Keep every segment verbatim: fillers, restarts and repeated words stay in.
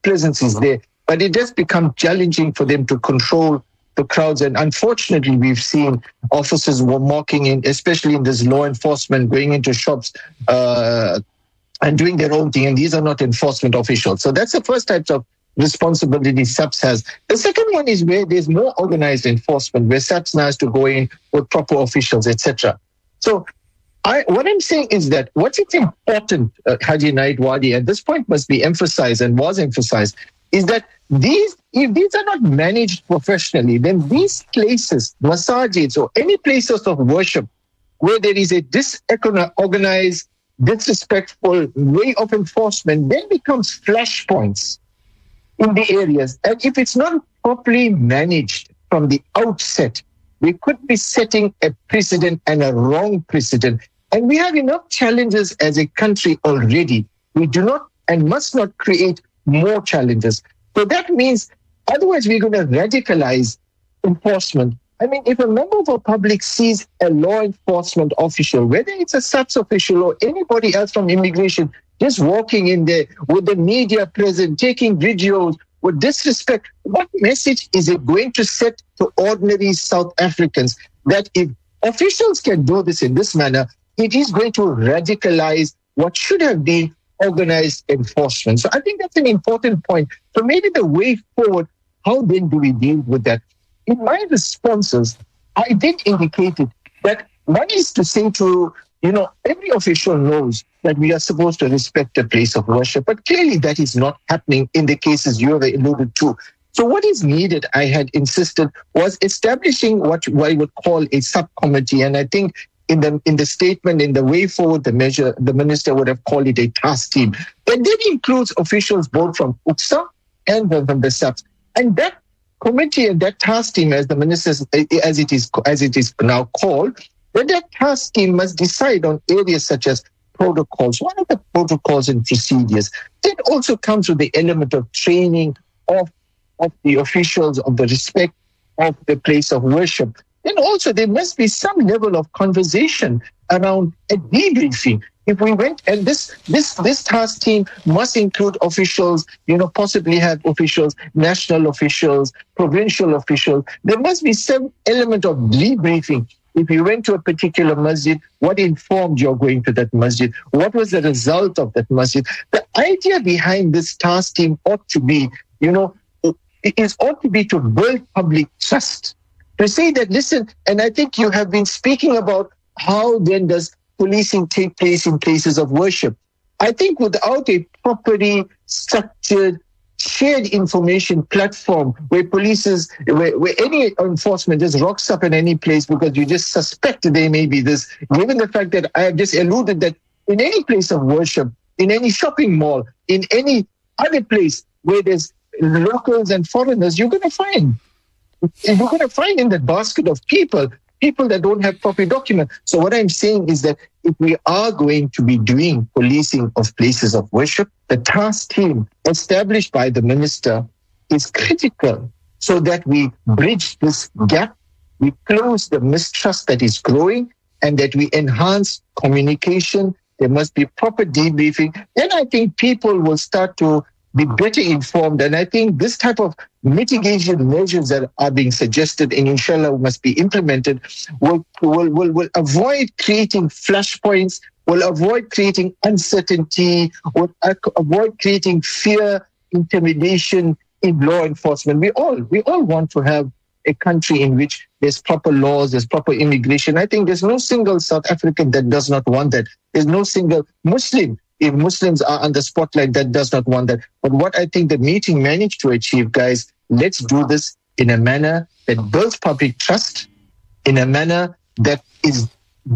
presence is there, but it does become challenging for them to control the crowds. And unfortunately, we've seen officers were mocking in, especially in this law enforcement, going into shops uh, and doing their own thing. And these are not enforcement officials. So that's the first type of responsibility SAPS has. The second one is where there's more organized enforcement, where SAPS now has to go in with proper officials, et cetera. So I, what I'm saying is that what is important, uh, Haji Naid Wadi, at this point must be emphasized and was emphasized, is that these, if these are not managed professionally, then these places, masajids or any places of worship where there is a disorganized, disrespectful way of enforcement, then becomes flashpoints in the areas. And if it's not properly managed from the outset, we could be setting a precedent and a wrong precedent. And we have enough challenges as a country already. We do not and must not create more challenges. So that means, otherwise we're going to radicalize enforcement. I mean, if a member of the public sees a law enforcement official, whether it's a SAPS official or anybody else from immigration, just walking in there with the media present, taking videos with disrespect, what message is it going to set to ordinary South Africans that if officials can do this in this manner, it is going to radicalize what should have been organized enforcement? So I think that's an important point. So maybe the way forward, how then do we deal with that? In my responses, I did indicate it, that one is to say to, you know, every official knows that we are supposed to respect a place of worship, but clearly that is not happening in the cases you have alluded to. So what is needed, I had insisted, was establishing what I would call a subcommittee. And I think in the in the statement, in the way forward, the measure, the minister would have called it a task team. And that includes officials both from U C S A and from the SAPS. And that committee and that task team, as the minister, as it is as it is now called, that that task team must decide on areas such as protocols. What are the protocols and procedures? That also comes with the element of training of, of the officials, of the respect of the place of worship. Then also there must be some level of conversation around a debriefing. If we went, and this this this task team must include officials, you know, possibly have officials, national officials, provincial officials. There must be some element of debriefing. If you went to a particular masjid, what informed your going to that masjid? What was the result of that masjid? The idea behind this task team ought to be, you know, it is ought to be to build public trust. To say that, listen, and I think you have been speaking about how then does policing take place in places of worship. I think without a properly structured, shared information platform where police is, where, where any enforcement just rocks up in any place because you just suspect there may be this, given the fact that I have just alluded that in any place of worship, in any shopping mall, in any other place where there's locals and foreigners, you're going to find. You're going to find in that basket of people, people that don't have proper documents. So what I'm saying is that if we are going to be doing policing of places of worship, the task team established by the minister is critical so that we bridge this gap, we close the mistrust that is growing, and that we enhance communication. There must be proper debriefing. Then I think people will start to be better informed. And I think this type of mitigation measures that are being suggested and inshallah must be implemented will, will, will, will avoid creating flashpoints, will avoid creating uncertainty, will avoid creating fear, intimidation in law enforcement. We all, we all want to have a country in which there's proper laws, there's proper immigration. I think there's no single South African that does not want that. There's no single Muslim, if Muslims are under spotlight, that does not want that. But what I think the meeting managed to achieve, guys, let's do this in a manner that builds public trust, in a manner that is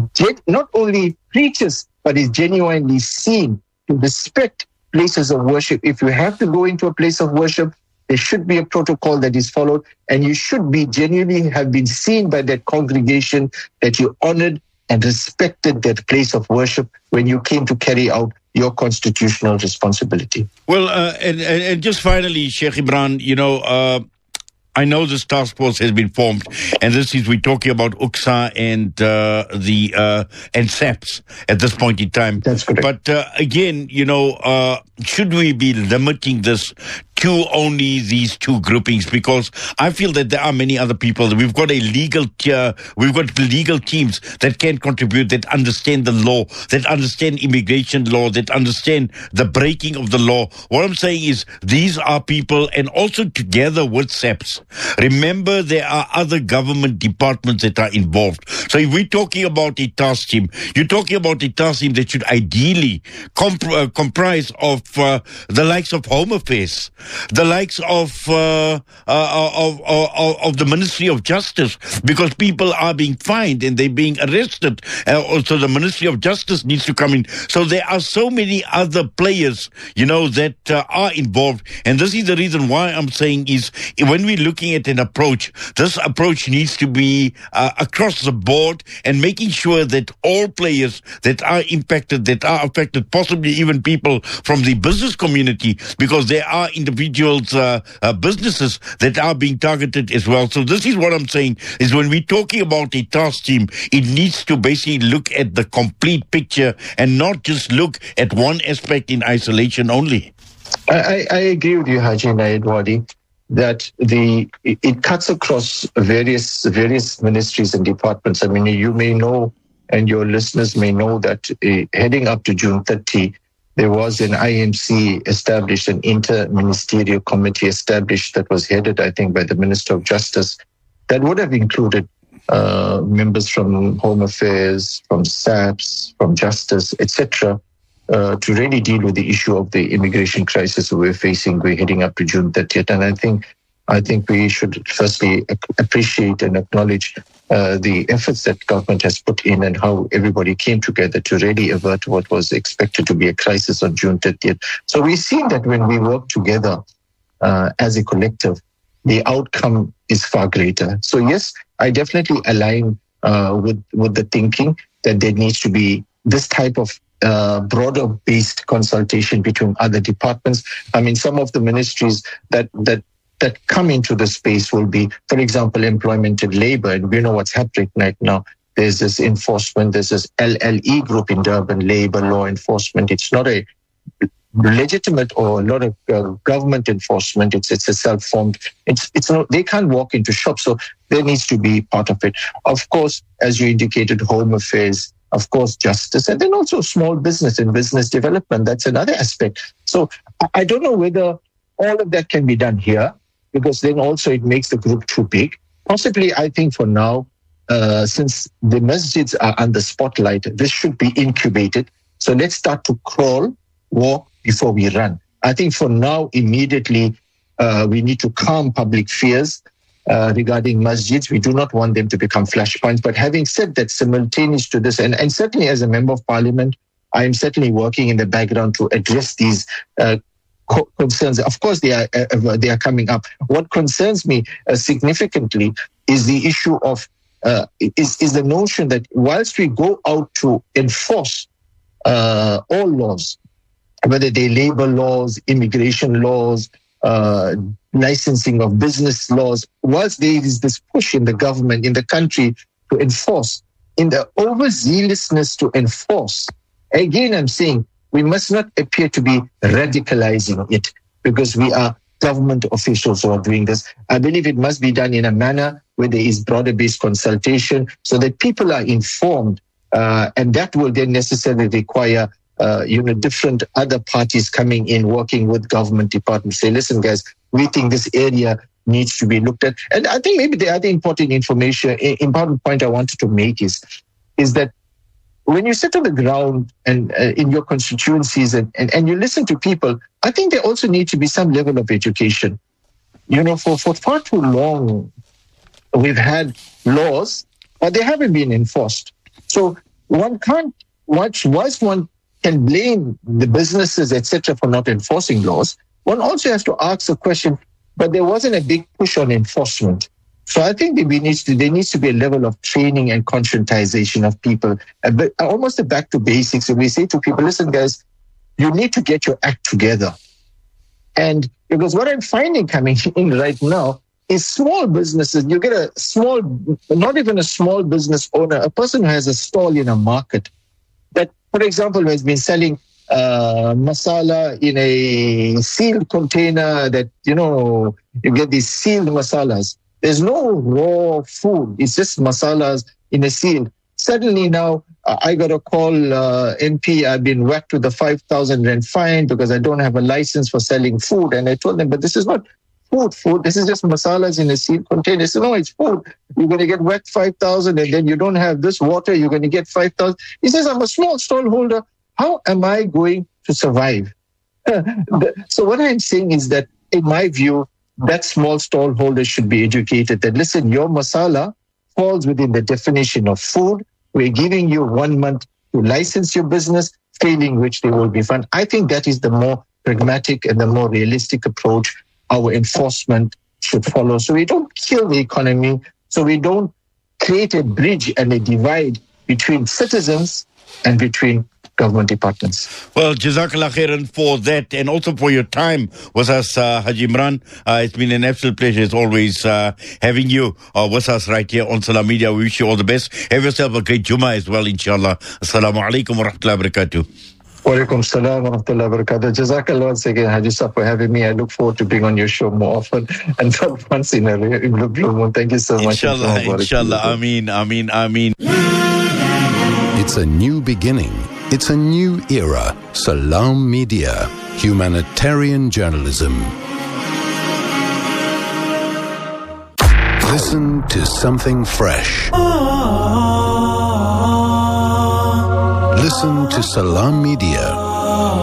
not only preaches, but is genuinely seen to respect places of worship. If you have to go into a place of worship, there should be a protocol that is followed, and you should be genuinely have been seen by that congregation that you honored and respected that place of worship when you came to carry out your constitutional responsibility. Well, uh, and, and just finally, Sheikh Imran, you know, uh, I know this task force has been formed, and this is, we're talking about U C S A and uh, the uh, and SAPS at this point in time. That's correct. But uh, again, you know, uh, should we be limiting this to only these two groupings, because I feel that there are many other people. We've got a legal, uh, we've got legal teams that can contribute, that understand the law, that understand immigration law, that understand the breaking of the law. What I'm saying is these are people, and also together with SAPS. Remember, there are other government departments that are involved. So if we're talking about a task team, you're talking about a task team that should ideally comp- uh, comprise of uh, the likes of Home Affairs, the likes of, uh, uh, of, of of the Ministry of Justice, because people are being fined and they're being arrested. Uh, also, the Ministry of Justice needs to come in. So there are so many other players, you know, that uh, are involved. And this is the reason why I'm saying is when we're looking at an approach, this approach needs to be uh, across the board and making sure that all players that are impacted, that are affected, possibly even people from the business community, because there are individuals, uh, uh, businesses that are being targeted as well. So this is what I'm saying, is when we're talking about a task team, it needs to basically look at the complete picture and not just look at one aspect in isolation only. I, I agree with you, Haji Naidwadi, that the it, it cuts across various various ministries and departments. I mean, you may know, and your listeners may know, that uh, heading up to June thirtieth, there was an I M C established, an inter-ministerial committee established that was headed, I think, by the Minister of Justice, that would have included uh, members from Home Affairs, from SAPS, from Justice, et cetera, uh, to really deal with the issue of the immigration crisis we're facing. We're heading up to June thirtieth, and I think I think we should firstly appreciate and acknowledge uh, the efforts that government has put in and how everybody came together to really avert what was expected to be a crisis on June thirtieth. So we've seen that when we work together uh, as a collective, the outcome is far greater. So yes, I definitely align uh, with, with the thinking that there needs to be this type of uh, broader-based consultation between other departments. I mean, some of the ministries that that that come into the space will be, for example, employment and labor. And we know what's happening right now. There's this enforcement, there's this L L E group in Durban, labor law enforcement. It's not a legitimate or a lot of uh, government enforcement. It's it's a self-formed. It's it's not. They can't walk into shops, so there needs to be part of it. Of course, as you indicated, Home Affairs. Of course, justice, and then also small business and business development. That's another aspect. So I don't know whether all of that can be done here, because then also it makes the group too big. Possibly, I think for now, uh, since the masjids are under spotlight, this should be incubated. So let's start to crawl, walk before we run. I think for now, immediately, uh, we need to calm public fears uh, regarding masjids. We do not want them to become flashpoints. But having said that, simultaneous to this, and, and certainly as a member of parliament, I am certainly working in the background to address these uh, concerns. Of course, they are uh, they are coming up. What concerns me uh, significantly is the issue of uh, is is the notion that whilst we go out to enforce uh, all laws, whether they labor laws, immigration laws, uh, licensing of business laws, whilst there is this push in the government, in the country to enforce, in the overzealousness to enforce, again, I'm saying we must not appear to be radicalizing it because we are government officials who are doing this. I believe it must be done in a manner where there is broader-based consultation so that people are informed, uh, and that will then necessarily require Uh, you know, different other parties coming in, working with government departments, say, listen, guys, we think this area needs to be looked at. And I think maybe the other important information, important point I wanted to make is, is that when you sit on the ground and uh, in your constituencies and, and, and you listen to people, I think there also needs to be some level of education. You know, for, for far too long, we've had laws, but they haven't been enforced. So one can't watch, once one can blame the businesses, et cetera, for not enforcing laws, one also has to ask the question, but there wasn't a big push on enforcement. So I think there needs to, there needs to be a level of training and conscientization of people, a bit, almost a back to basics. And we say to people, listen, guys, you need to get your act together. And because what I'm finding coming in right now is small businesses. You get a small, not even a small business owner, a person who has a stall in a market, that, for example, has been selling uh, masala in a sealed container that, you know, you get these sealed masalas. There's no raw food. It's just masalas in a seal. Suddenly now, uh, I got a call, uh, M P, I've been whacked with a five thousand rand fine because I don't have a license for selling food. And I told them, but this is not food, food. This is just masalas in a sealed container. They said, no, it's food. You're going to get whacked five thousand and then you don't have this water, you're going to get five thousand. He says, I'm a small stallholder. How am I going to survive? So what I'm saying is that, in my view, that small stallholder should be educated that, listen, your masala falls within the definition of food. We're giving you one month to license your business, failing which they will be fined. I think that is the more pragmatic and the more realistic approach our enforcement should follow. So we don't kill the economy, so we don't create a bridge and a divide between citizens and between government departments. Well, Jazakallah khairan for that and also for your time with us, uh, Haji Imran. Uh, it's been an absolute pleasure as always uh, having you uh, with us right here on Salam Media. We wish you all the best. Have yourself a great Jummah as well, inshallah. Assalamu alaikum wa rahmatullahi wa barakatuh. Wa alaikum salam wa rahmatullahi wa barakatuh. Jazakallah once again, Haji Saf, for having me. I look forward to being on your show more often and not once in a blue moon. Thank you so much. Inshallah, inshallah. Ameen, ameen, ameen. It's a new beginning. It's a new era. Salam Media, humanitarian journalism. Listen to something fresh. Listen to Salam Media.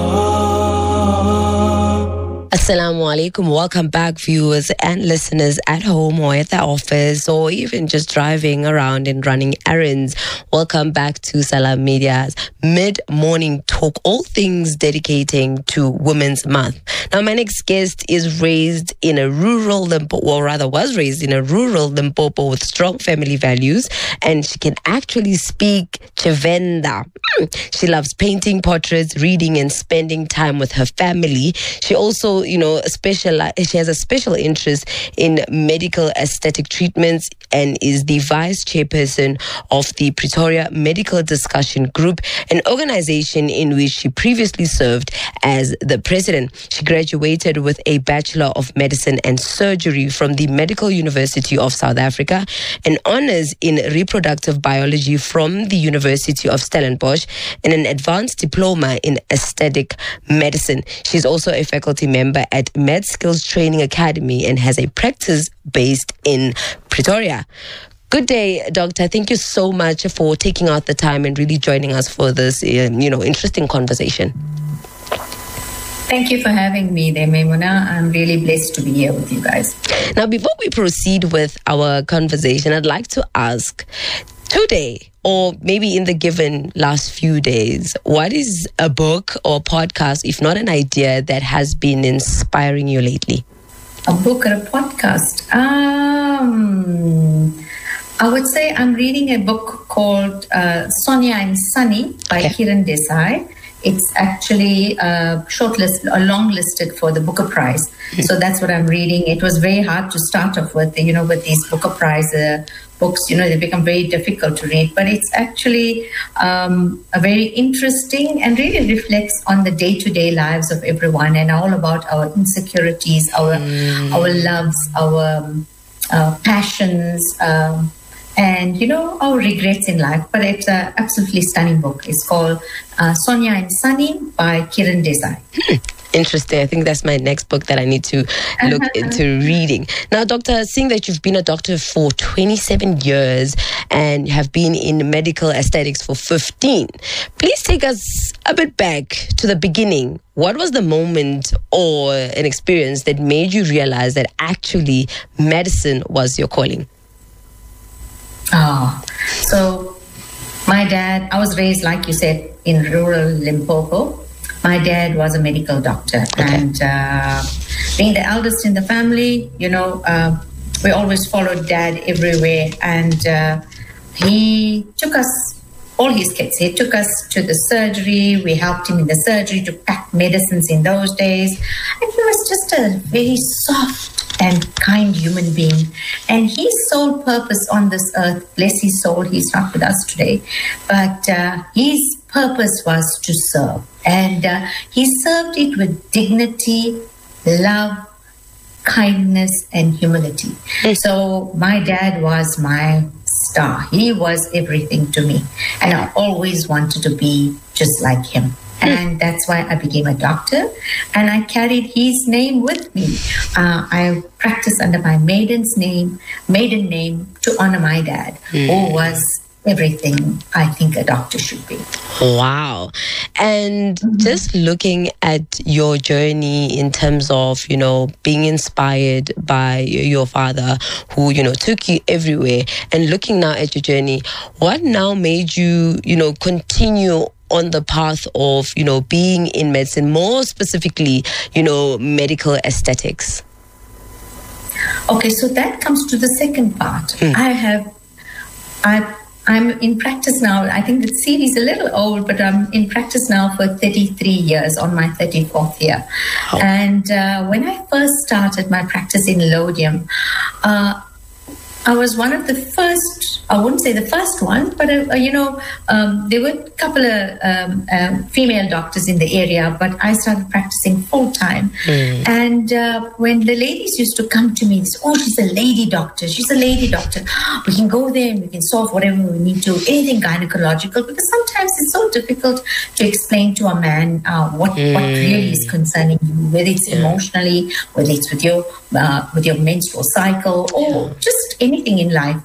Assalamu alaikum. Welcome back, viewers and listeners at home or at the office or even just driving around and running errands. Welcome back to Salam Media's mid-morning talk, all things dedicating to Women's Month. Now, my next guest is raised in a rural Limpopo, or rather was raised in a rural Limpopo with strong family values, and she can actually speak Tshivenda. She loves painting portraits, reading, and spending time with her family. She also, you know, special. She has a special interest in medical aesthetic treatments and is the vice chairperson of the Pretoria Medical Discussion Group, an organization in which she previously served as the president. She graduated with a Bachelor of Medicine and Surgery from the Medical University of South Africa, an honors in reproductive biology from the University of Stellenbosch, and an advanced diploma in aesthetic medicine. She's also a faculty member at MedSkills Training Academy and has a practice based in Pretoria. Good day, Doctor. Thank you so much for taking out the time and really joining us for this, um, you know, interesting conversation. Thank you for having me there, Maimuna. I'm really blessed to be here with you guys. Now, before we proceed with our conversation, I'd like to ask, today, or maybe in the given last few days, what is a book or podcast, if not an idea, that has been inspiring you lately? A book or a podcast? Um, I would say I'm reading a book called uh, Sonia and Sunny by okay. Kiran Desai. It's actually uh, shortlist, uh, long listed for the Booker Prize. Mm-hmm. So that's what I'm reading. It was very hard to start off with, you know, with these Booker Prize uh, books. You know, they become very difficult to read. But it's actually um, a very interesting and really reflects on the day-to-day lives of everyone and all about our insecurities, our mm. our loves, our um, uh, passions, um, and, you know, our regrets in life. But it's an absolutely stunning book. It's called uh, Sonia and Sunny by Kiran Desai. Interesting. I think that's my next book that I need to look into reading. Now, Doctor, seeing that you've been a doctor for twenty-seven years and have been in medical aesthetics for fifteen, please take us a bit back to the beginning. What was the moment or an experience that made you realize that actually medicine was your calling? Oh, so my dad, I was raised, like you said, in rural Limpopo. My dad was a medical doctor, okay. and uh, being the eldest in the family, you know, uh, we always followed dad everywhere, and uh, he took us, all his kids, he took us to the surgery. We helped him in the surgery to pack medicines in those days, and he was just a very soft, and kind human being. And his sole purpose on this earth, bless his soul, he's not with us today, but uh, his purpose was to serve. And uh, he served it with dignity, love, kindness, and humility. So my dad was my star. He was everything to me. And I always wanted to be just like him. And that's why I became a doctor, and I carried his name with me. Uh, I practiced under my maiden's name, maiden name, to honor my dad, mm. who was everything I think a doctor should be. Wow. And mm-hmm. just looking at your journey in terms of, you know, being inspired by your father who, you know, took you everywhere, and looking now at your journey, what now made you, you know, continue on the path of, you know, being in medicine, more specifically, you know, medical aesthetics? Okay, so that comes to the second part. Mm. I have, I, I'm in practice now. I think the C V is a little old, but I'm in practice now for thirty-three years, on my thirty-fourth year. Oh. And uh, when I first started my practice in Lodium, uh, I was one of the first, I wouldn't say the first one, but, uh, you know, um, there were a couple of um, um, female doctors in the area, but I started practicing full time. Mm. And uh, when the ladies used to come to me, they said, oh, she's a lady doctor, she's a lady doctor. We can go there and we can solve whatever we need to, anything gynecological, because sometimes it's so difficult to explain to a man uh, what, mm. what really is concerning you, whether it's yeah. emotionally, whether it's with your, uh, with your menstrual cycle, or yeah. just any anything in life.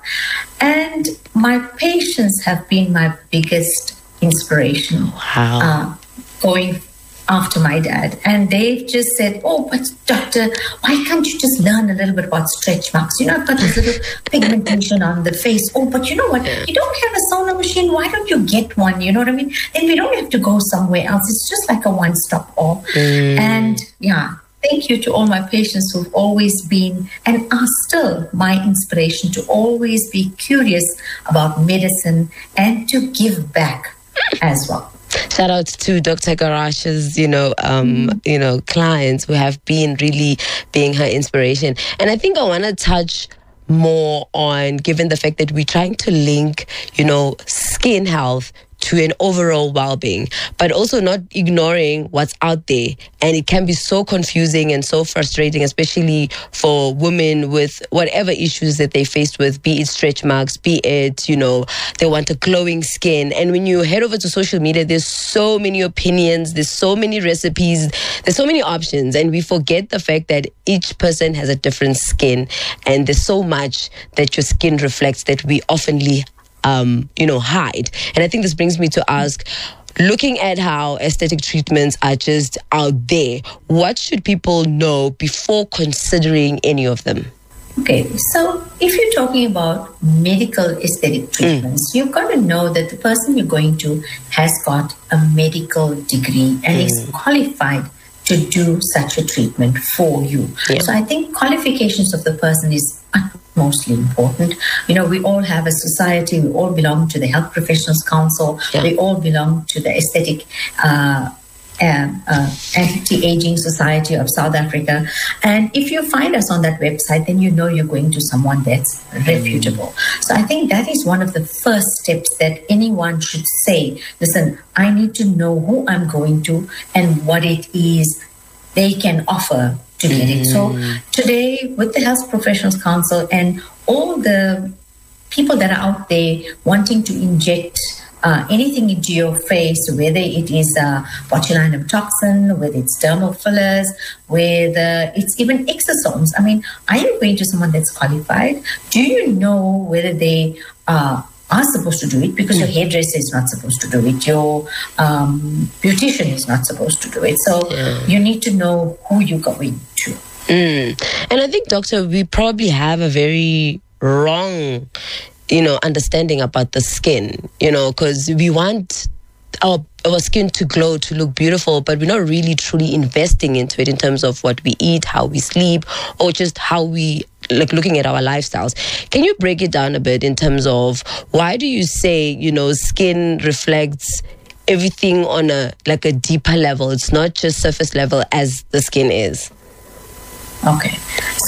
And my patients have been my biggest inspiration. Wow. Uh, going after my dad. And they've just said, oh, but doctor, why can't you just learn a little bit about stretch marks? You know, I've got this little pigmentation on the face. Oh, but you know what? You don't have a sauna machine. Why don't you get one? You know what I mean? Then we don't have to go somewhere else. It's just like a one-stop all. Mm. And yeah, thank you to all my patients who've always been and are still my inspiration to always be curious about medicine and to give back as well. Shout out to Doctor Garash's, you know, um, mm. you know, clients who have been really being her inspiration. And I think I want to touch more on, given the fact that we're trying to link, you know, skin health to an overall well-being, but also not ignoring what's out there. And it can be so confusing and so frustrating, especially for women with whatever issues that they faced with, be it stretch marks, be it, you know, they want a glowing skin. And when you head over to social media, there's so many opinions, there's so many recipes, there's so many options. And we forget the fact that each person has a different skin. And there's so much that your skin reflects that we oftenly Um, you know, hide. And I think this brings me to ask, looking at how aesthetic treatments are just out there, what should people know before considering any of them? Okay, so if you're talking about medical aesthetic treatments, mm. you've got to know that the person you're going to has got a medical degree and mm. is qualified to do such a treatment for you. Yeah. So I think qualifications of the person is mostly important. You know, we all have a society, we all belong to the Health Professionals Council, yeah. we all belong to the Aesthetic uh, uh, uh, Anti-Aging Society of South Africa. And if you find us on that website, then you know you're going to someone that's reputable. So I think that is one of the first steps that anyone should say, listen, I need to know who I'm going to and what it is they can offer to get it. So today, with the Health Professionals Council and all the people that are out there wanting to inject uh, anything into your face, whether it is uh, botulinum toxin, whether it's dermal fillers, whether it's even exosomes. I mean, are you going to someone that's qualified? Do you know whether they uh, are supposed to do it? Because your hairdresser is not supposed to do it. Your um, beautician is not supposed to do it. So yeah. you need to know who you're going to. Mm. And I think, Doctor, we probably have a very wrong, you know, understanding about the skin, you know, because we want our our skin to glow, to look beautiful, but we're not really truly investing into it in terms of what we eat, how we sleep, or just how we like looking at our lifestyles. Can you break it down a bit in terms of why do you say, you know, skin reflects everything on a like a deeper level? It's not just surface level as the skin is. Okay. So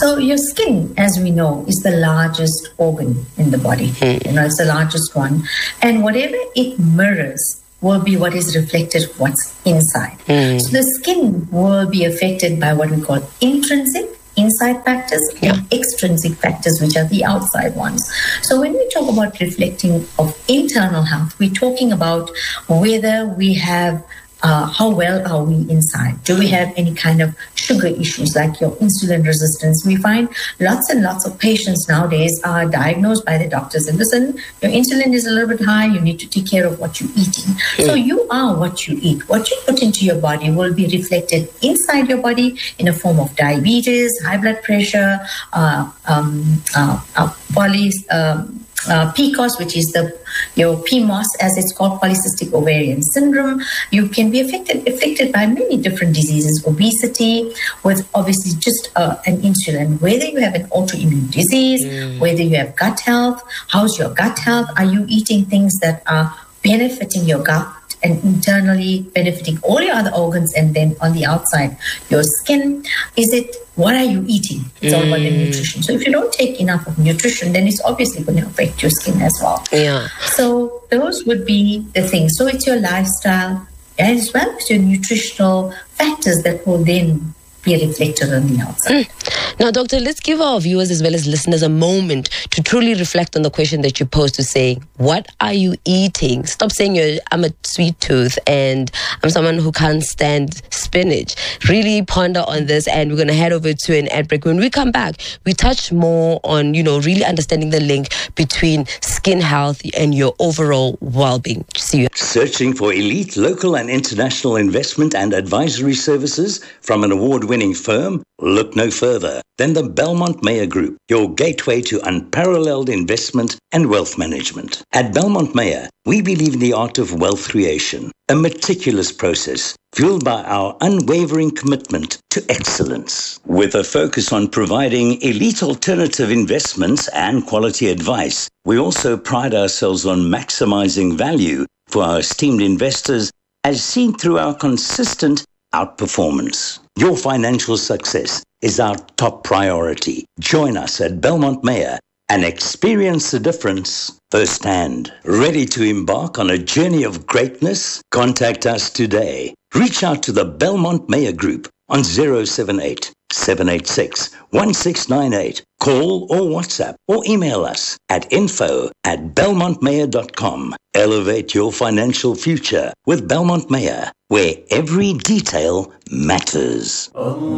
So your skin, as we know, is the largest organ in the body. Mm. You know, it's the largest one. And whatever it mirrors will be what is reflected of what's inside. Mm. So the skin will be affected by what we call intrinsic inside factors yeah. and extrinsic factors, which are the outside ones. So when we talk about reflecting of internal health, we're talking about whether we have Uh, how well are we inside? Do we have any kind of sugar issues like your insulin resistance? We find lots and lots of patients nowadays are diagnosed by the doctors and listen, your insulin is a little bit high, you need to take care of what you're eating. Mm. So you are what you eat. What you put into your body will be reflected inside your body in a form of diabetes, high blood pressure, uh, um, uh, uh, poly, um, Uh, P C O S, which is the your P M O S, as it's called, polycystic ovarian syndrome. You can be affected affected by many different diseases, obesity, with obviously just uh, an insulin. Whether you have an autoimmune disease, mm. whether you have gut health, how's your gut health? Are you eating things that are benefiting your gut and internally benefiting all your other organs, and then on the outside, your skin? Is it, what are you eating? It's mm. all about the nutrition. So if you don't take enough of nutrition, then it's obviously going to affect your skin as well. Yeah. So those would be the things. So it's your lifestyle as well as your nutritional factors that will then be reflected on the outside. Mm. Now, Doctor, let's give our viewers as well as listeners a moment to truly reflect on the question that you posed to say, what are you eating? Stop saying you're, I'm a sweet tooth and I'm someone who can't stand spinach. Really ponder on this, and we're going to head over to an ad break. When we come back, we touch more on, you know, really understanding the link between skin health and your overall well-being. See you. Searching for elite local and international investment and advisory services from an award-winning firm? Look no further than the Belmont Meyer Group, your gateway to unparalleled investment and wealth management. At Belmont Meyer, we believe in the art of wealth creation, a meticulous process fueled by our unwavering commitment to excellence. With a focus on providing elite alternative investments and quality advice, we also pride ourselves on maximizing value for our esteemed investors, as seen through our consistent outperformance. Your financial success is our top priority. Join us at Belmont Meyer and experience the difference firsthand. Ready to embark on a journey of greatness? Contact us today. Reach out to the Belmont Meyer Group on zero seven eight, seven eight six, one six nine eight. Call or WhatsApp or email us at info at belmont mayer dot com. Elevate your financial future with Belmont Meyer, where every detail matters.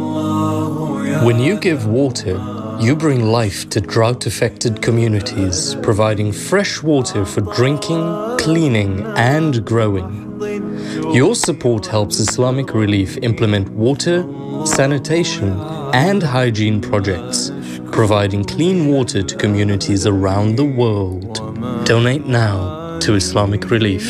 When you give water, you bring life to drought-affected communities, providing fresh water for drinking, cleaning, and growing. Your support helps Islamic Relief implement water, sanitation, and hygiene projects, providing clean water to communities around the world. Donate now to Islamic Relief.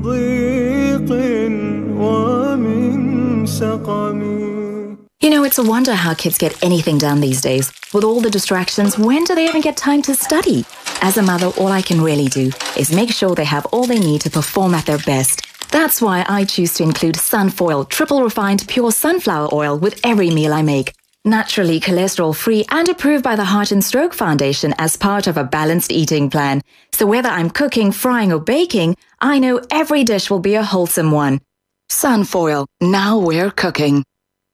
You know, it's a wonder how kids get anything done these days. With all the distractions, when do they even get time to study? As a mother, all I can really do is make sure they have all they need to perform at their best. That's why I choose to include Sunfoil triple refined pure sunflower oil with every meal I make. Naturally cholesterol-free and approved by the Heart and Stroke Foundation as part of a balanced eating plan. So whether I'm cooking, frying or baking, I know every dish will be a wholesome one. Sunfoil, now we're cooking.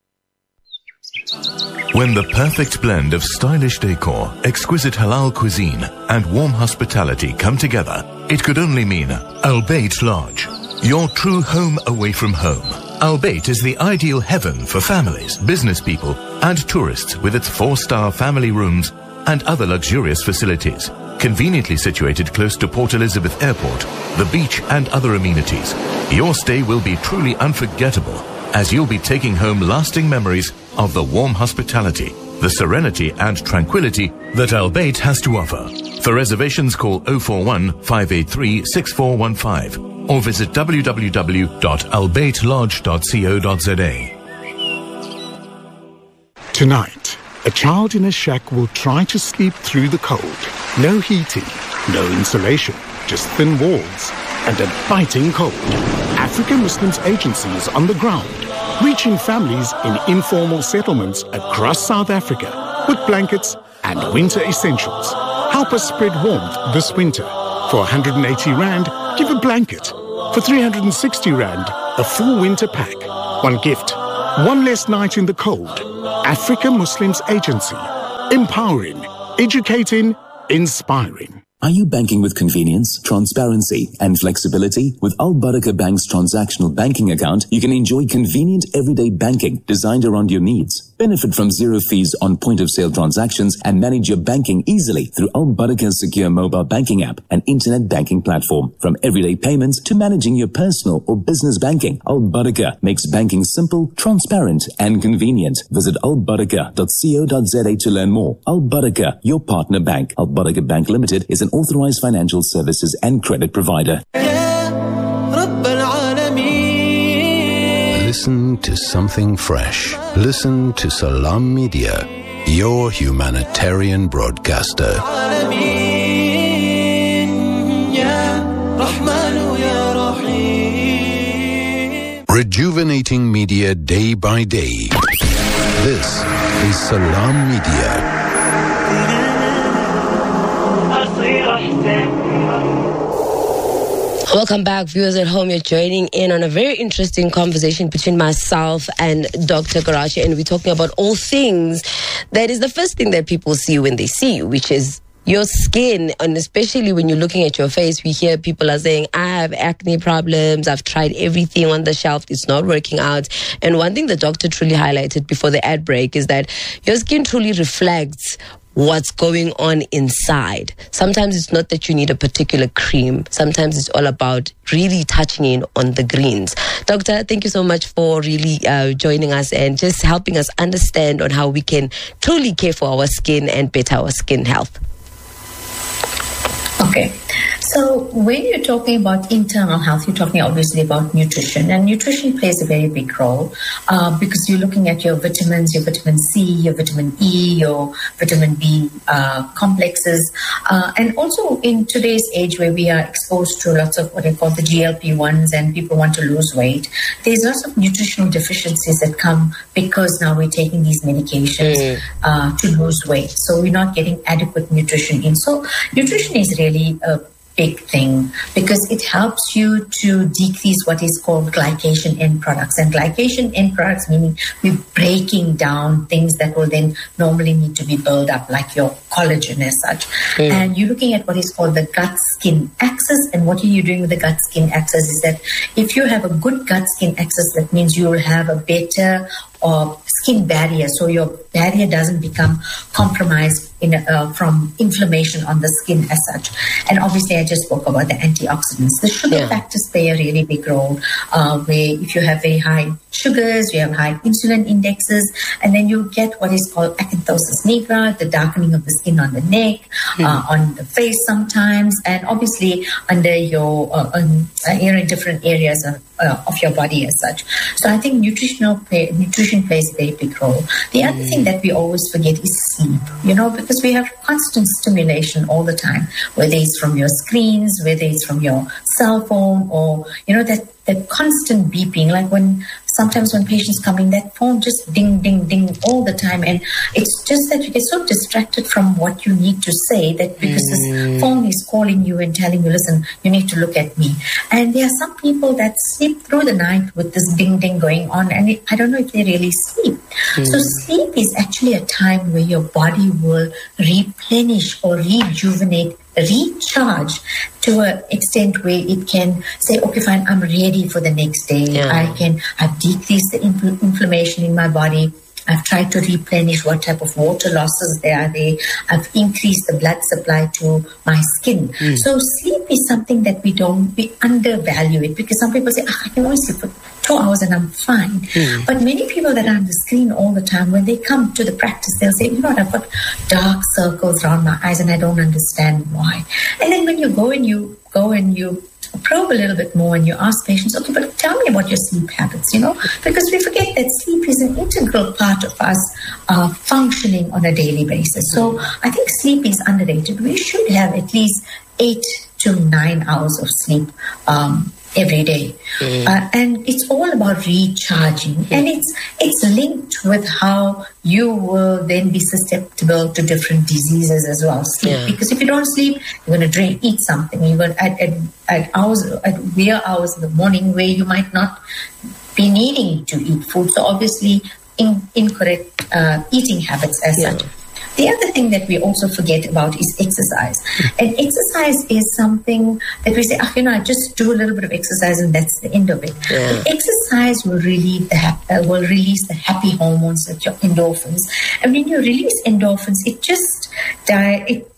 When the perfect blend of stylish decor, exquisite halal cuisine and warm hospitality come together, it could only mean Al Bayt Lodge, your true home away from home. Al Bayt is the ideal heaven for families, business people and tourists, with its four-star family rooms and other luxurious facilities. Conveniently situated close to Port Elizabeth Airport, the beach and other amenities, your stay will be truly unforgettable, as you'll be taking home lasting memories of the warm hospitality, the serenity and tranquility that Al Bayt has to offer. For reservations, call oh four one, five eight three, six four one five or visit w w w dot al bayt lodge dot co dot z a. Tonight, a child in a shack will try to sleep through the cold. No heating, no insulation, just thin walls and a biting cold. African Muslims Agency is on the ground, reaching families in informal settlements across South Africa. with blankets and winter essentials. Help us spread warmth this winter. For one hundred eighty rand, give a blanket. For three hundred sixty rand, a full winter pack. One gift, one less night in the cold. Africa Muslims Agency. Empowering, educating, inspiring. Are you banking with convenience, transparency, and flexibility? With Al Barakah Bank's transactional banking account, you can enjoy convenient everyday banking designed around your needs. Benefit from zero fees on point-of-sale transactions and manage your banking easily through Al Barakah's secure mobile banking app and internet banking platform. From everyday payments to managing your personal or business banking, Al Barakah makes banking simple, transparent, and convenient. Visit al barakah dot co dot za to learn more. Al Barakah, your partner bank. Al Barakah Bank Limited is an authorized financial services and credit provider. Listen to something fresh. Listen to Salam Media, your humanitarian broadcaster. Rejuvenating media day by day. This is Salam Media. Welcome back, viewers at home. You're joining in on a very interesting conversation between myself and Doctor Garachi, and we're talking about all things that is the first thing that people see when they see you, which is your skin. And especially when you're looking at your face, we hear people are saying, I have acne problems, I've tried everything on the shelf, it's not working out. And one thing the doctor truly highlighted before the ad break is that your skin truly reflects what's going on inside. Sometimes it's not that you need a particular cream. Sometimes it's all about really touching in on the greens. Doctor, thank you so much for really uh, joining us and just helping us understand on how we can truly care for our skin and better our skin health. Okay. So when you're talking about internal health, you're talking obviously about nutrition, and nutrition plays a very big role uh, because you're looking at your vitamins, your vitamin C, your vitamin E, your vitamin B uh, complexes. Uh, and also in today's age where we are exposed to lots of what they call the G L P ones and people want to lose weight, there's lots of nutritional deficiencies that come because now we're taking these medications mm. uh, to lose weight. So we're not getting adequate nutrition in. So nutrition is really a big thing because it helps you to decrease what is called glycation end products. And glycation end products meaning we're breaking down things that will then normally need to be built up, like your collagen as such. Mm. And you're looking at what is called the gut-skin axis. And what are you doing with the gut-skin axis is that if you have a good gut-skin axis, that means you will have a better or skin barrier, so your barrier doesn't become compromised in uh, from inflammation on the skin as such. And obviously I just spoke about the antioxidants. The sugar yeah. factors play a really big role uh, where if you have very high sugars, you have high insulin indexes, and then you get what is called acanthosis nigra, the darkening of the skin on the neck, mm. uh, on the face sometimes, and obviously under your uh, um, uh, you know, in different areas of, uh, of your body as such. So I think nutritional play, nutrition plays a very big role. The other mm. thing that we always forget is sleep, you know, because we have constant stimulation all the time, whether it's from your screens, whether it's from your cell phone, or, you know, that, that constant beeping, like when sometimes when patients come in, that phone just ding, ding, ding all the time. And it's just that you get so distracted from what you need to say that because mm. this phone is calling you and telling you, listen, you need to look at me. And there are some people that sleep through the night with this ding, ding going on. And it, I don't know if they really sleep. Mm. So sleep is actually a time where your body will replenish or rejuvenate, recharge to an extent where it can say, okay, fine, I'm ready for the next day. Yeah. I can, I've decreased the infl- inflammation in my body. I've tried to replenish what type of water losses there are there. I've increased the blood supply to my skin. Mm. So sleep is something that we don't, we undervalue it, because some people say, oh, I can only sleep for two hours and I'm fine. Mm. But many people that are on the screen all the time, when they come to the practice, they'll say, you know what, I've got dark circles around my eyes and I don't understand why. And then when you go and you go and you probe a little bit more and you ask patients, okay, but tell me about your sleep habits, you know, because we forget that sleep is an integral part of us uh, functioning on a daily basis. So I think sleep is underrated. We should have at least eight to nine hours of sleep um, every day. Mm. Uh, and it's all about recharging. Mm. And it's it's linked with how you will then be susceptible to different diseases as well. Sleep. Yeah. Because if you don't sleep, you're going to drink, eat something. You're going to, at, at, at hours, at weird hours in the morning where you might not be needing to eat food. So obviously, in, incorrect uh, eating habits as yeah. such. The other thing that we also forget about is exercise. And exercise is something that we say, oh, you know, I just do a little bit of exercise and that's the end of it. Yeah. Exercise will relieve the hap- uh, will release the happy hormones, like your endorphins. And when you release endorphins, it just uh, it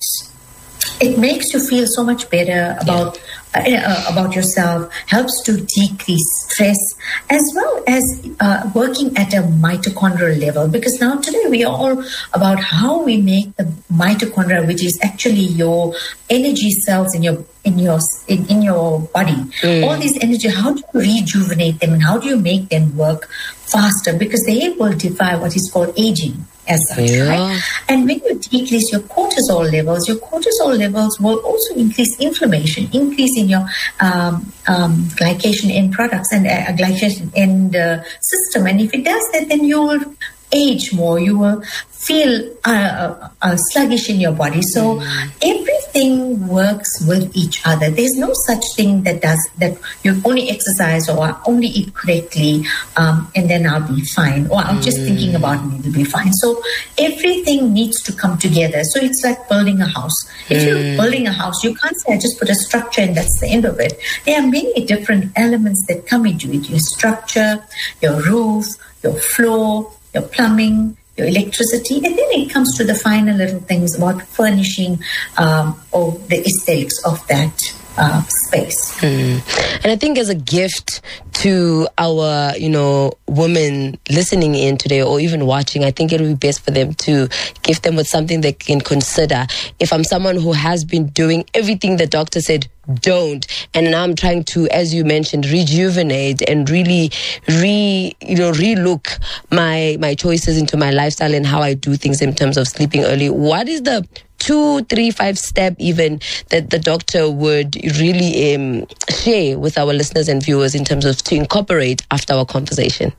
it makes you feel so much better about. Yeah. Uh, about yourself, helps to decrease stress, as well as uh, working at a mitochondrial level. Because now today we are all about how we make the mitochondria, which is actually your energy cells in your in your in, in your body. Mm. All these energy, how do you rejuvenate them and how do you make them work faster? Because they will defy what is called aging. As such, yeah. right? And when you decrease your cortisol levels, your cortisol levels will also increase inflammation, increase in your um, um, glycation end products and uh, glycation end uh, system. And if it does that, then you will age more. You will feel uh, uh, sluggish in your body. So mm. everything works with each other. There's no such thing that does that you only exercise or only eat correctly um, and then I'll be fine. Or I'm mm. just thinking about me to be fine. So everything needs to come together. So it's like building a house. If mm. you're building a house, you can't say I just put a structure and that's the end of it. There are many different elements that come into it. Your structure, your roof, your floor, your plumbing, your electricity, and then it comes to the final little things about furnishing um, or the aesthetics of that uh, space. Mm. And I think as a gift to our, you know, women listening in today or even watching, I think it would be best for them to give them with something they can consider. If I'm someone who has been doing everything the doctor said don't, and now I'm trying to, as you mentioned, rejuvenate and really re you know relook my my choices into my lifestyle and how I do things in terms of sleeping early, what is the two, three, five step even that the doctor would really um, share with our listeners and viewers in terms of to incorporate after our conversation?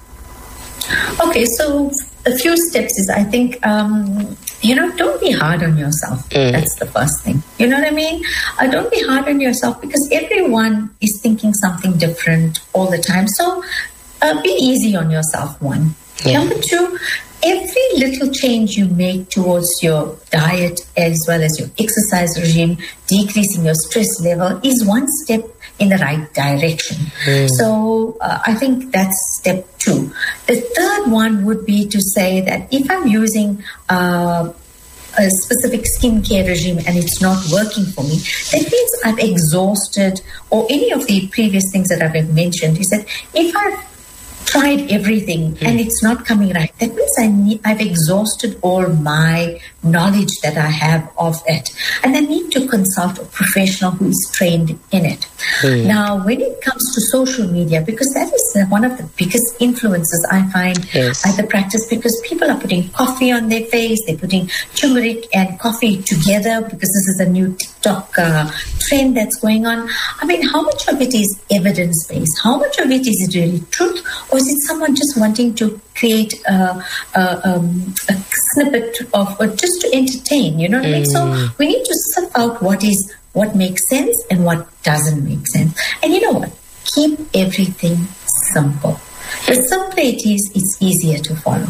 Okay, so a few steps is, I think, um, you know, don't be hard on yourself. Mm. That's the first thing. You know what I mean? Uh, don't be hard on yourself because everyone is thinking something different all the time. So uh, be easy on yourself, one. Yeah. Number two, every little change you make towards your diet as well as your exercise regime, decreasing your stress level is one step in the right direction. Mm. So uh, I think that's step two. The third one would be to say that if I'm using uh, a specific skincare regime and it's not working for me, that means I've exhausted, or any of the previous things that I've mentioned, is that if I've tried everything mm. and it's not coming right, that means I need, I've exhausted all my knowledge that I have of it, and I need to consult a professional who is trained in it. Mm. Now, when it comes to social media, because that is one of the biggest influences I find yes. at the practice, because people are putting coffee on their face, they're putting turmeric and coffee together because this is a new TikTok uh, trend that's going on. I mean, how much of it is evidence-based? How much of it is it really truth? Or is it someone just wanting to create a, a, um, a snippet of, or just to entertain, you know what mm. I mean? So we need to sift out what is, what makes sense and what doesn't make sense. And you know what? Keep everything simple. The simpler it is, it's easier to follow.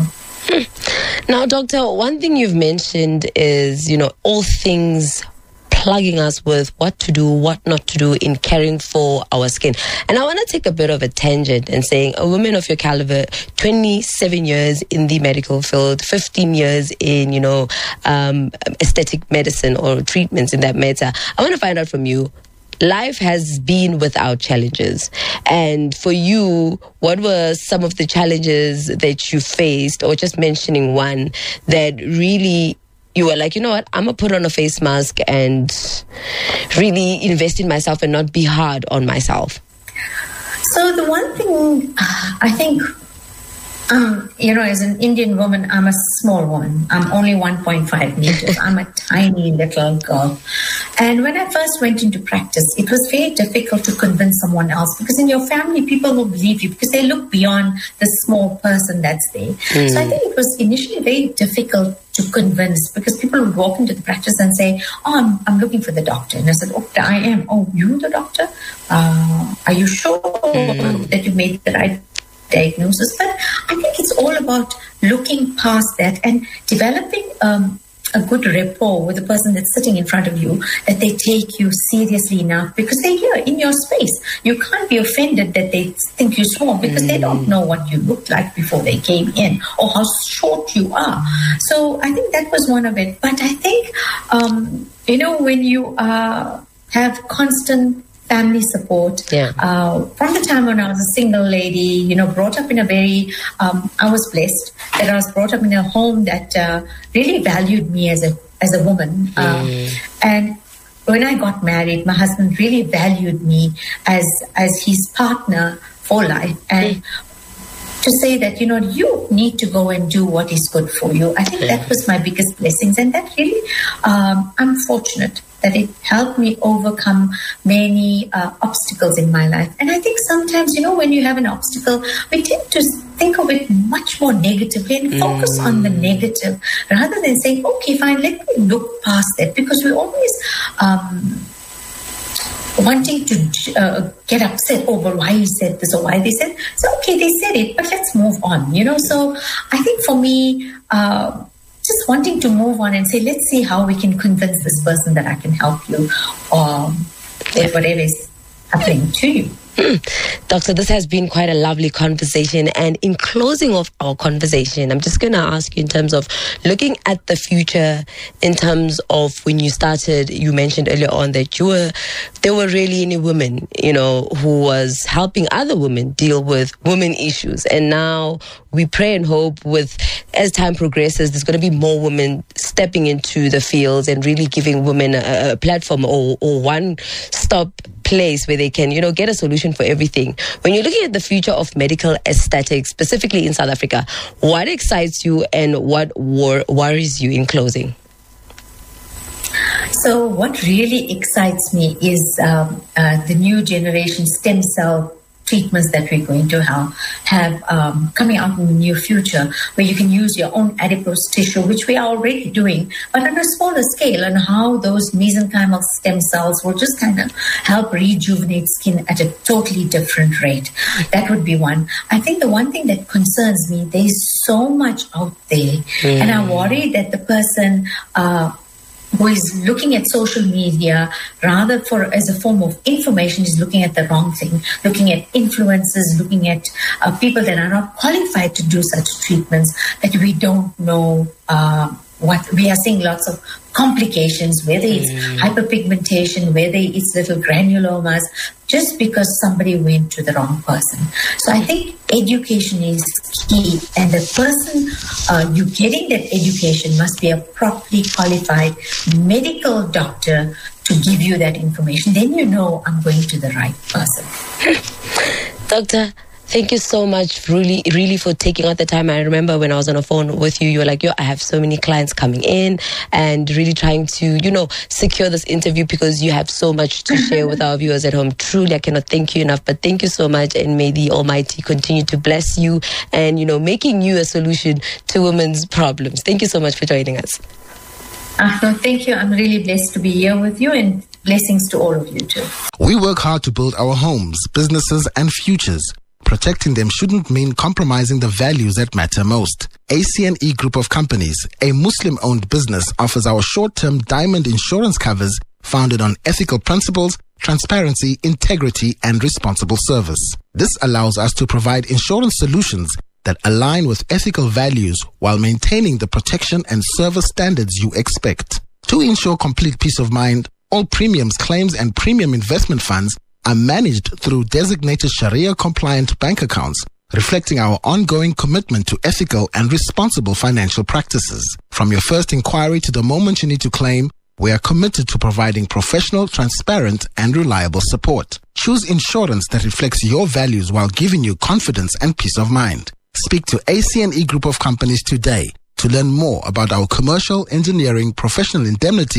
Now, doctor, one thing you've mentioned is, you know, all things plugging us with what to do, what not to do in caring for our skin. And I want to take a bit of a tangent and saying, a woman of your caliber, twenty-seven years in the medical field, fifteen years in, you know, um, aesthetic medicine or treatments in that matter. I want to find out from you, life has been without challenges. And for you, what were some of the challenges that you faced, or just mentioning one that really you were like, you know what, I'm going to put on a face mask and really invest in myself and not be hard on myself? So the one thing I think, um, you know, as an Indian woman, I'm a small woman. I'm only one point five meters. I'm a tiny little girl. And when I first went into practice, it was very difficult to convince someone else, because in your family, people will believe you because they look beyond the small person that's there. Mm. So I think it was initially very difficult to convince, because people would walk into the practice and say, oh, I'm, I'm looking for the doctor. And I said, oh, I am. Oh, you the doctor? Uh, are you sure mm. that you made the right diagnosis? But I think it's all about looking past that and developing um, a good rapport with the person that's sitting in front of you, that they take you seriously enough, because they're here in your space. You can't be offended that they think you're small, because mm. they don't know what you looked like before they came in, or how short you are. So I think that was one of it. But I think, um, you know, when you uh, have constant family support. Yeah. Uh, from the time when I was a single lady, you know, brought up in a very, um, I was blessed that I was brought up in a home that uh, really valued me as a as a woman. Mm. Um, and when I got married, my husband really valued me as as his partner for life. And mm. to say that, you know, you need to go and do what is good for you. I think that was my biggest blessings. And that really, um, I'm fortunate that it helped me overcome many uh, obstacles in my life. And I think sometimes, you know, when you have an obstacle, we tend to think of it much more negatively and focus mm. on the negative, rather than saying, okay, fine, let me look past that, because we're always um, wanting to uh, get upset over why he said this or why they said. So, okay, they said it, but let's move on, you know. So I think for me, uh, just wanting to move on and say, let's see how we can convince this person that I can help you, or with whatever is happening to you. Doctor, this has been quite a lovely conversation. And in closing of our conversation, I'm just going to ask you, in terms of looking at the future, in terms of when you started, you mentioned earlier on that you were, there were really any women, you know, who was helping other women deal with women issues. And now we pray and hope with, as time progresses, there's going to be more women stepping into the fields and really giving women a, a platform, or, or one stop place where they can, you know, get a solution for everything. When you're looking at the future of medical aesthetics, specifically in South Africa, what excites you and what wor- worries you in closing? So what really excites me is um, uh, the new generation stem cell treatments that we're going to have, have um, coming out in the near future, where you can use your own adipose tissue, which we are already doing, but on a smaller scale, and how those mesenchymal stem cells will just kind of help rejuvenate skin at a totally different rate. That would be one. I think the one thing that concerns me, there's so much out there, mm. and I worry that the person uh, who is looking at social media rather for as a form of information is looking at the wrong thing, looking at influencers, looking at uh, people that are not qualified to do such treatments, that we don't know uh, what we are seeing. Lots of complications, whether it's mm. hyperpigmentation, whether it's little granulomas, just because somebody went to the wrong person. So I think education is key, and the person uh, you getting that education must be a properly qualified medical doctor to give you that information. Then you know, I'm going to the right person. Doctor, thank you so much, really, really, for taking out the time. I remember when I was on the phone with you, you were like, yo, I have so many clients coming in, and really trying to, you know, secure this interview because you have so much to share with our viewers at home. Truly, I cannot thank you enough, but thank you so much, and may the Almighty continue to bless you and, you know, making you a solution to women's problems. Thank you so much for joining us. Uh, no, thank you. I'm really blessed to be here with you, and blessings to all of you too. We work hard to build our homes, businesses, and futures. Protecting them shouldn't mean compromising the values that matter most. A C N E Group of Companies, a Muslim-owned business, offers our short-term diamond insurance covers founded on ethical principles, transparency, integrity, and responsible service. This allows us to provide insurance solutions that align with ethical values while maintaining the protection and service standards you expect. To ensure complete peace of mind, all premiums, claims, and premium investment funds are managed through designated Sharia-compliant bank accounts, reflecting our ongoing commitment to ethical and responsible financial practices. From your first inquiry to the moment you need to claim, we are committed to providing professional, transparent, and reliable support. Choose insurance that reflects your values while giving you confidence and peace of mind. Speak to A C N E Group of Companies today to learn more about our commercial, engineering, professional indemnity,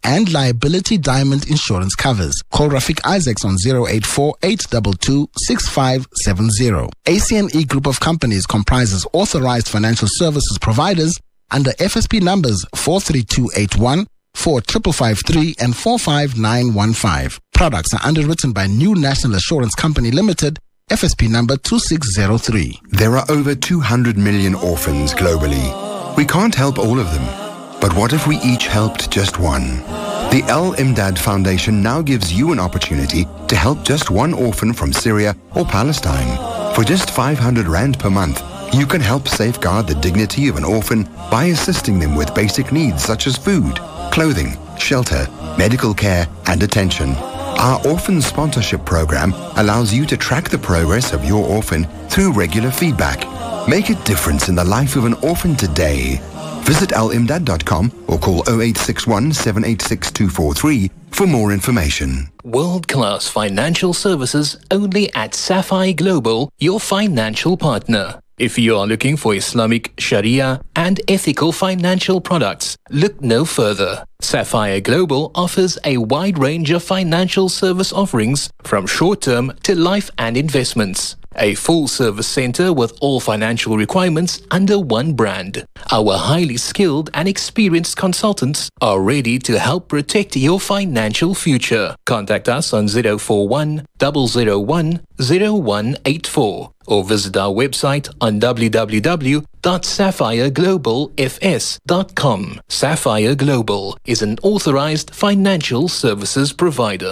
and liability diamond insurance covers. Call Rafiq Isaacs on zero eight four, eight two two, six five seven zero. A C N E Group of Companies comprises authorized financial services providers under F S P numbers four three two eight one, four five five three and four five nine one five. Products are underwritten by New National Assurance Company Limited, F S P number two six zero three. There are over two hundred million orphans globally. We can't help all of them, but what if we each helped just one? The Al Imdad Foundation now gives you an opportunity to help just one orphan from Syria or Palestine. For just five hundred rand per month, you can help safeguard the dignity of an orphan by assisting them with basic needs such as food, clothing, shelter, medical care, and attention. Our orphan sponsorship program allows you to track the progress of your orphan through regular feedback. Make a difference in the life of an orphan today. Visit al imdad dot com or call zero eight six one, seven eight six, two four three for more information. World-class financial services only at Sapphire Global, your financial partner. If you are looking for Islamic, Sharia and ethical financial products, look no further. Sapphire Global offers a wide range of financial service offerings from short-term to life and investments. A full-service center with all financial requirements under one brand. Our highly skilled and experienced consultants are ready to help protect your financial future. Contact us on zero four one, zero zero one, zero one eight four or visit our website on w w w dot sapphire global f s dot com. Sapphire Global is an authorized financial services provider.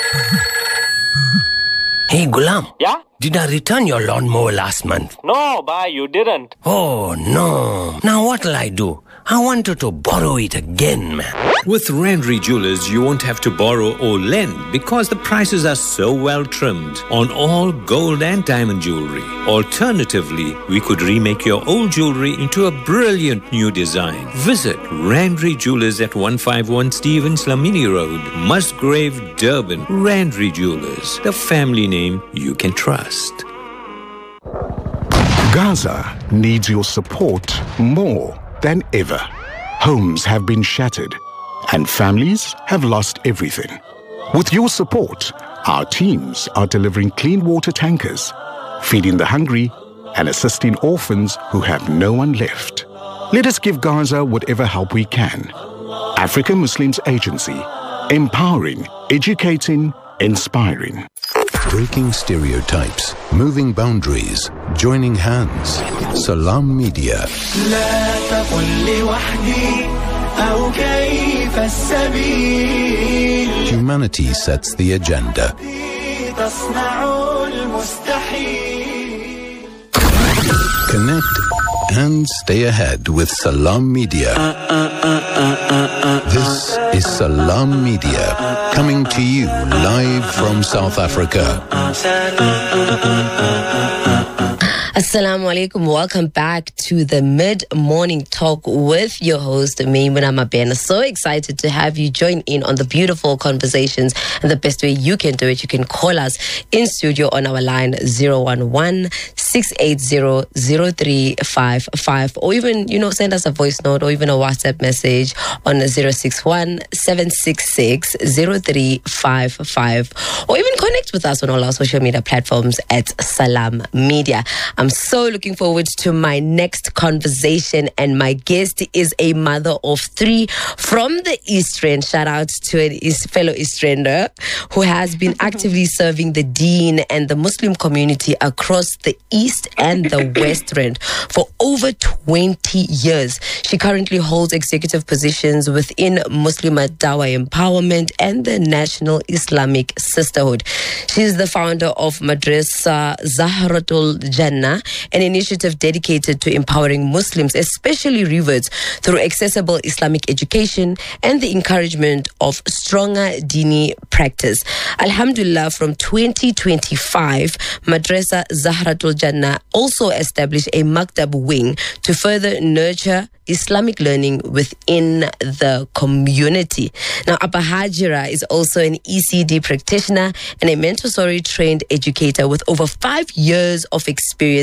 Hey, Gulam. Yeah? Did I return your lawnmower last month? No, bhai, you didn't. Oh, no. Now what'll I do? I wanted to borrow it again, man. With Randry Jewelers, you won't have to borrow or lend because the prices are so well trimmed on all gold and diamond jewelry. Alternatively, we could remake your old jewelry into a brilliant new design. Visit Randry Jewelers at one five one Stevens Lamini Road, Musgrave, Durban. Randry Jewelers, the family name you can trust. Gaza needs your support more than ever. Homes have been shattered and families have lost everything. With your support, our teams are delivering clean water tankers, feeding the hungry and assisting orphans who have no one left. Let us give Gaza whatever help we can. African Muslims Agency, empowering, educating, inspiring. Breaking stereotypes, moving boundaries, joining hands. Salam Media. Humanity sets the agenda. Connect and stay ahead with Salam Media. This is Salam Media, coming to you live from South Africa. Assalamu alaikum. Welcome back to the mid-morning talk with your host, Maimuna Mabena. So excited to have you join in on the beautiful conversations. And the best way you can do it, you can call us in studio on our line zero one one, six eight zero, zero three five five, or even, you know, send us a voice note or even a WhatsApp message on zero six one, seven six six, zero three five five, or even connect with us on all our social media platforms at Salam Media. I'm so looking forward to my next conversation, and my guest is a mother of three from the East Rand. Shout out to an East, fellow East Rander who has been actively serving the Deen and the Muslim community across the East and the West Rand for over twenty years. She currently holds executive positions within Muslim Dawah Empowerment and the National Islamic Sisterhood. She is the founder of Madrasa Zahratul Jannah, an initiative dedicated to empowering Muslims, especially reverts, through accessible Islamic education and the encouragement of stronger Dini practice. Alhamdulillah, from twenty twenty-five, Madrasa Zahratul Jannah also established a Maktab wing to further nurture Islamic learning within the community. Now, Abba Hajira is also an E C D practitioner and a Montessori trained educator with over five years of experience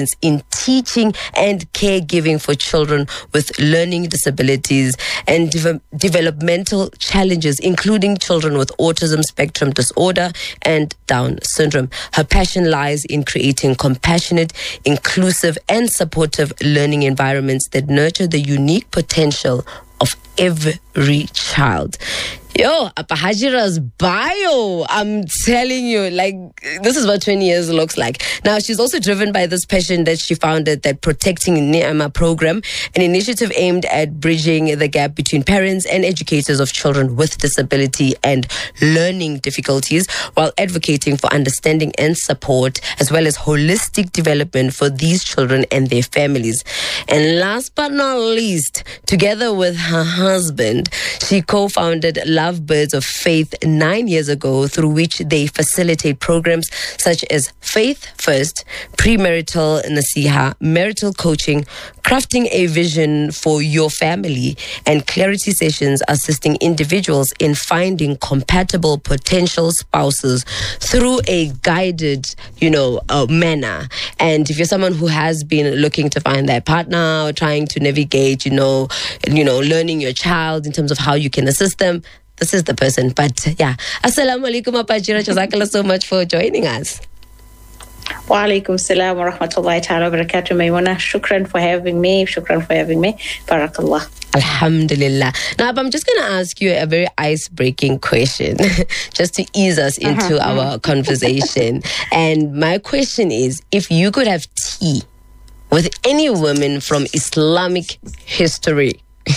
experience in teaching and caregiving for children with learning disabilities and de- developmental challenges, including children with autism spectrum disorder and Down syndrome. Her passion lies in creating compassionate, inclusive, and supportive learning environments that nurture the unique potential of every child. Yo, Apa Hajira's bio, I'm telling you, like, this is what twenty years looks like. Now, she's also driven by this passion that she founded, that Protecting Ni'ama program, an initiative aimed at bridging the gap between parents and educators of children with disability and learning difficulties, while advocating for understanding and support, as well as holistic development for these children and their families. And last but not least, together with her husband, she co-founded Love Birds of Faith nine years ago, through which they facilitate programs such as Faith First, premarital nasiha, marital coaching, crafting a vision for your family, and clarity sessions assisting individuals in finding compatible potential spouses through a guided, you know, uh, manner. And if you're someone who has been looking to find that partner, or trying to navigate, you know, you know, learning your child in terms of how you can assist them, this is the person. But yeah, Assalamu alaikum, Apa Hajira. Jazakallah so much for joining us. Wa alaikum salam wa rahmatullahi ta'ala wa barakatuh, Maymuna. Shukran for having me. Shukran for having me. Barakallah. Alhamdulillah. Now, I'm just going to ask you a very ice-breaking question just to ease us into uh-huh. our conversation. And my question is, if you could have tea with any woman from Islamic history,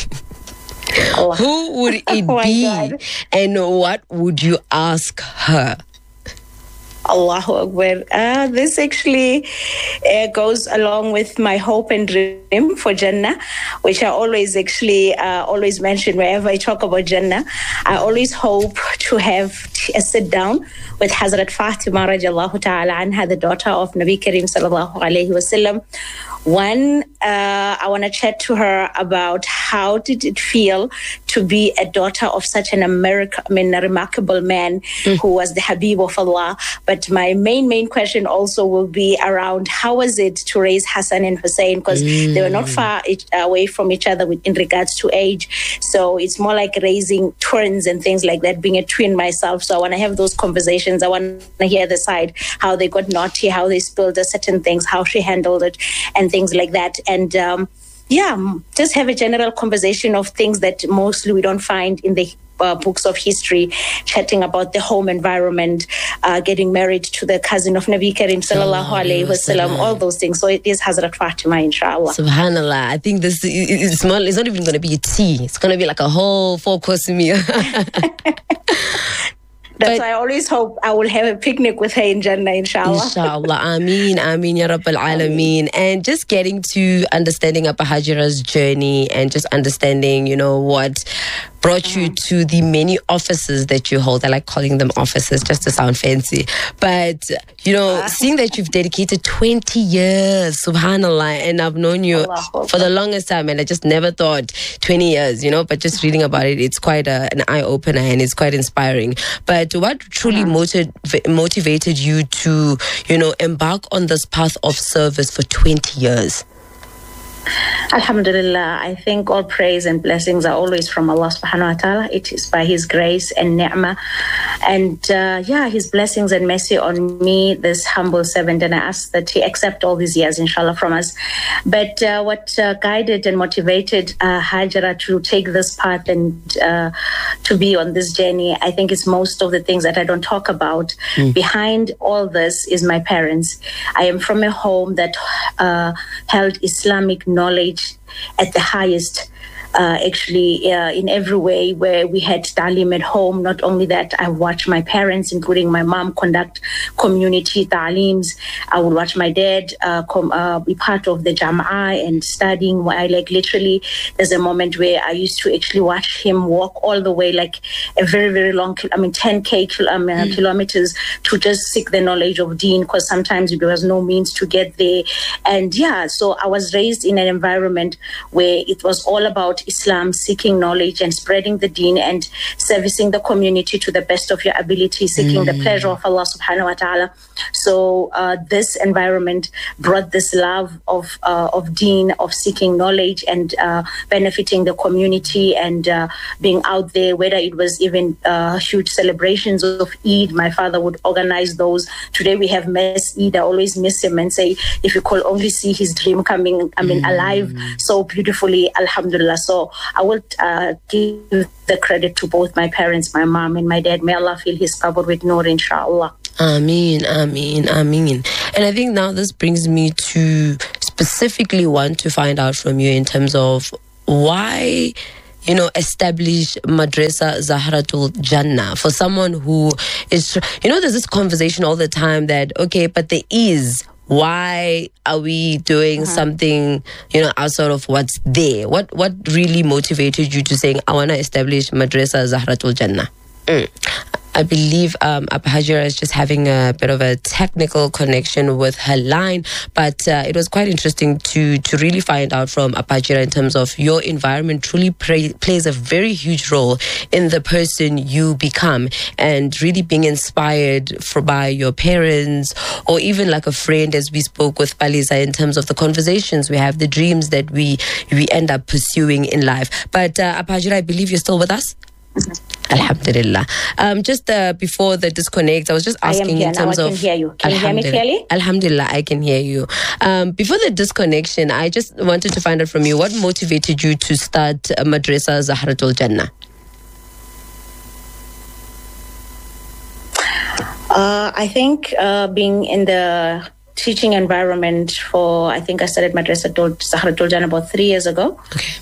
who would it oh be God. And what would you ask her? Allahu Akbar. Uh, this actually uh, goes along with my hope and dream for Jannah, which I always actually uh, always mention wherever I talk about Jannah. I always hope to have a sit down with Hazrat Fatima radiallahu ta'ala anha, the daughter of Nabi Kareem sallallahu alayhi wasallam. One, uh, I want to chat to her about how did it feel to be a daughter of such an American, I mean, a remarkable man mm. who was the Habib of Allah. But my main, main question also will be around how was it to raise Hassan and Hussein, because mm. they were not far each, away from each other with, in regards to age. So it's more like raising twins and things like that, being a twin myself. So I want to have those conversations. I want to hear the side, how they got naughty, how they spilled certain things, how she handled it, and things like that. And um, yeah, just have a general conversation of things that mostly we don't find in the uh, books of history, chatting about the home environment, uh, getting married to the cousin of Nabi Kareem sallallahu alayhi wasallam, all those things. So it is Hazrat Fatima, inshallah. Subhanallah. I think this it's not, it's not even going to be a tea. It's going to be like a whole four-course meal. That's but, why I always hope I will have a picnic with her in Jannah, inshallah. Inshallah. Ameen. Ameen, Ya Rabbal Alameen. And just getting to understanding Apa Hajira's journey and just understanding, you know, what brought you to the many offices that you hold. I like calling them offices just to sound fancy. But, you know, seeing that you've dedicated twenty years, subhanallah, and I've known you for the longest time, and I just never thought twenty years, you know, but just reading about it, it's quite a, an eye-opener and it's quite inspiring. But what truly motiv- motivated you to, you know, embark on this path of service for twenty years? Alhamdulillah, I think all praise and blessings are always from Allah subhanahu wa ta'ala. It is by His grace and ni'mah. And uh, yeah, His blessings and mercy on me, this humble servant, and I ask that He accept all these years, inshallah, from us. But uh, what uh, guided and motivated uh, Hajira to take this path and uh, to be on this journey, I think it's most of the things that I don't talk about. Mm. Behind all this is my parents. I am from a home that uh, held Islamic knowledge at the highest, uh, actually, uh, in every way, where we had ta'aleem at home. Not only that, I watched my parents, including my mom, conduct community ta'aleems. I would watch my dad uh, com- uh, be part of the jama'ah and studying. I like literally, there's a moment where I used to actually watch him walk all the way, like a very, very long, I mean, ten K um, mm. kilometers to just seek the knowledge of deen, because sometimes there was no means to get there. And yeah, so I was raised in an environment where it was all about Islam, seeking knowledge and spreading the deen and servicing the community to the best of your ability, seeking mm. the pleasure of Allah subhanahu wa ta'ala. So uh, this environment brought this love of uh, of deen, of seeking knowledge and uh, benefiting the community and uh, being out there, whether it was even uh, huge celebrations of Eid. My father would organize those. Today we have Mess Eid. I always miss him and say, if you could only see his dream coming, I mean, mm. alive so beautifully, alhamdulillah. So I would uh, give the credit to both my parents, my mom and my dad. May Allah fill his cupboard with nur, inshallah. Ameen, Ameen, Ameen. And I think now this brings me to specifically want to find out from you in terms of why, you know, establish Madrasa Zahratul Jannah for someone who is, you know, there's this conversation all the time that, okay, but there is, why are we doing uh-huh. something, you know, outside of what's there? What what really motivated you to saying, I want to establish Madrasa Zahratul Jannah? Mm. I believe um, Abba Hajira is just having a bit of a technical connection with her line, but uh, it was quite interesting to to really find out from Abba Hajira in terms of your environment truly play, plays a very huge role in the person you become, and really being inspired for, by your parents or even like a friend, as we spoke with Paliza, in terms of the conversations we have, the dreams that we we end up pursuing in life. But uh, Abba Hajira, I believe you're still with us? Mm-hmm. Alhamdulillah. Um, just uh, before the disconnect, I was just asking in terms now I of. can hear you. Can you hear me clearly? Alhamdulillah, I can hear you. Um, before the disconnection, I just wanted to find out from you what motivated you to start uh, Madrasa Zahratul Jannah. Uh, I think uh, being in the teaching environment for, I think I started Madrasa Zahratul Jannah about three years ago. Okay.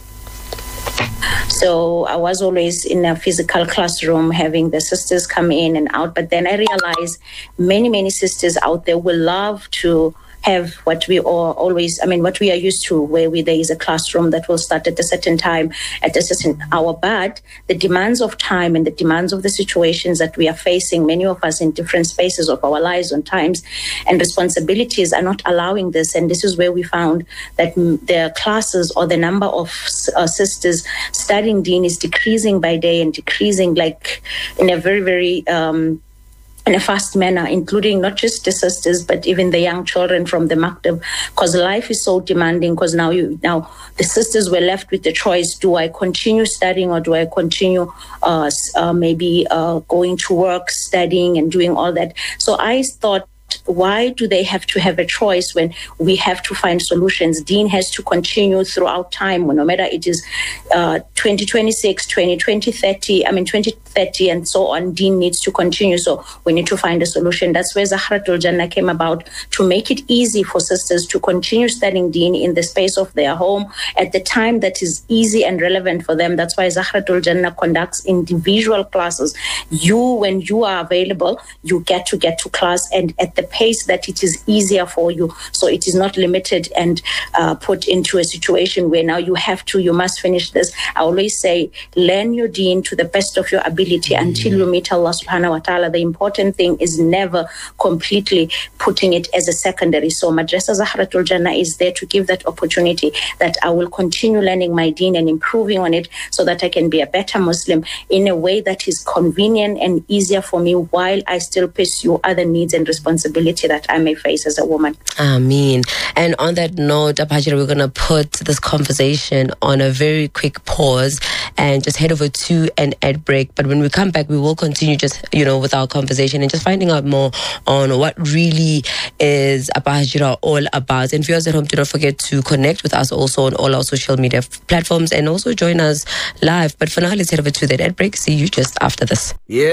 So I was always in a physical classroom having the sisters come in and out. But then I realized many, many sisters out there will love to have what we all always, I mean, what we are used to, where we, there is a classroom that will start at a certain time, at a certain hour. But the demands of time and the demands of the situations that we are facing, many of us in different spaces of our lives and times and responsibilities are not allowing this. And this is where we found that the classes or the number of uh, sisters studying deen is decreasing by day and decreasing like in a very, very, um, in a fast manner, including not just the sisters, but even the young children from the maktab, because life is so demanding. Because now you now the sisters were left with the choice: do I continue studying or do I continue uh, uh, maybe uh, going to work, studying, and doing all that? So I thought, why do they have to have a choice when we have to find solutions? Deen has to continue throughout time, no matter it is uh, twenty twenty-six, twenty twenty, thirty, I mean twenty thirty and so on. Deen needs to continue, so we need to find a solution. That's where Zahratul Jannah came about, to make it easy for sisters to continue studying Deen in the space of their home at the time that is easy and relevant for them. That's why Zahratul Jannah conducts individual classes. You, when you are available, you get to get to class and at the pace that it is easier for you. So it is not limited and uh, put into a situation where now you have to, you must finish this. I always say, learn your deen to the best of your ability mm-hmm. until you meet Allah subhanahu wa ta'ala. The important thing is never completely putting it as a secondary. So Madrasa Zahratul Jannah is there to give that opportunity that I will continue learning my deen and improving on it so that I can be a better Muslim in a way that is convenient and easier for me while I still pursue other needs and responsibility that I may face as a woman. Ameen. And on that note, Abba Hajira, we're going to put this conversation on a very quick pause and just head over to an ad break. But when we come back, we will continue just, you know, with our conversation and just finding out more on what really is Abba Hajira all about. And viewers at home, do not forget to connect with us also on all our social media platforms and also join us live. But for now, let's head over to that ad break. See you just after this. Yeah.